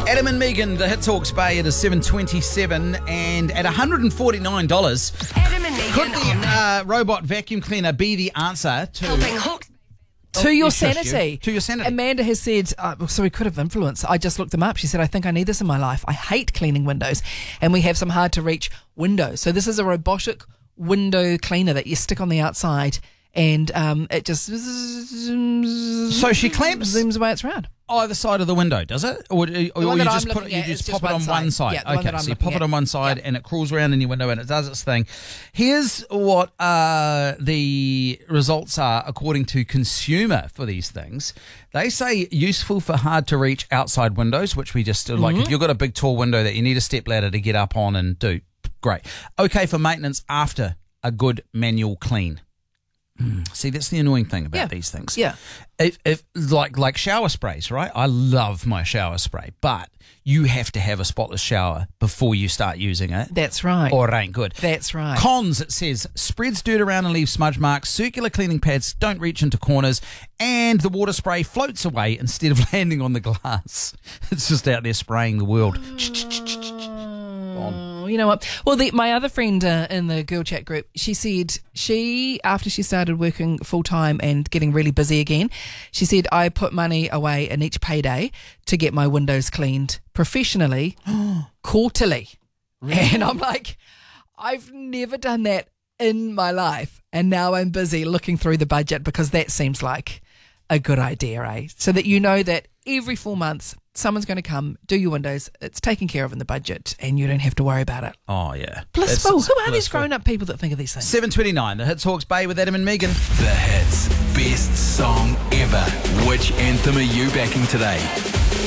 Adam and Megan, the Hits Hawke's Bay, it is 7:27, and at $149, Adam and Megan could the robot vacuum cleaner be the answer to helping Hawke's To your yes, yes, sanity. to your sanity. Amanda has said, so we could have influence. I just looked them up. She said, I think I need this in my life. I hate cleaning windows. And we have some hard to reach windows. So this is a robotic window cleaner that you stick on the outside and it just So she clamps zooms away its round. either side of the window, does it? Or you one that just I'm put it, looking you at is just just pop it one on one side. side. Yeah, the one Okay, that I'm so you looking pop it at. on one side and it crawls around in your window and it does its thing. Here's what the results are according to Consumer for these things. They say useful for hard to reach outside windows, which we just like if you've got a big tall window that you need a step ladder to get up on and do, great. Okay for maintenance after a good manual clean. See, that's the annoying thing about these things. Yeah. If like shower sprays, right? I love my shower spray, but you have to have a spotless shower before you start using it. That's right. Or it ain't good. That's right. Cons, it says, spreads dirt around and leaves smudge marks, circular cleaning pads don't reach into corners, and the water spray floats away instead of landing on the glass. It's just out there spraying the world. You know what? Well, my other friend in the girl chat group, she said after she started working full time and getting really busy again, she said, I put money away in each payday to get my windows cleaned professionally, quarterly. And I'm like, I've never done that in my life. And now I'm busy looking through the budget because that seems like a good idea, eh? So that you know that every 4 months, someone's going to come, do your windows, it's taken care of in the budget, and you don't have to worry about it. Oh, yeah. Blissful. It's Who are these blissful. grown-up people that think of these things? 7:29, the Hits Hawke's Bay with Adam and Megan. The Hits. Best song ever. Which anthem are you backing today?